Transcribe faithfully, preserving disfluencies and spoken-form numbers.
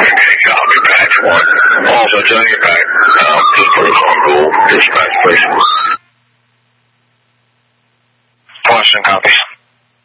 Engage one hundred patch one. Also turn your back. Now, just protocol rule. Dispatch, please. Washington, copy.